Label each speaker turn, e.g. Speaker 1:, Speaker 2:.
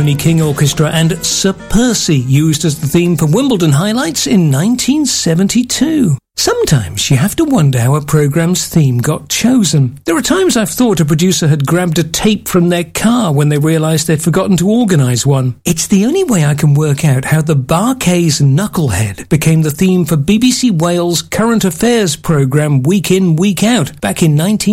Speaker 1: Tony King Orchestra and Sir Percy used as the theme for Wimbledon highlights in 1972. Sometimes you have to wonder how a programme's theme got chosen. There are times I've thought a producer had grabbed a tape from their car when they realised they'd forgotten to organise one. It's the only way I can work out how the Bar-Kays Knucklehead became the theme for BBC Wales' current affairs programme Week In, Week Out back in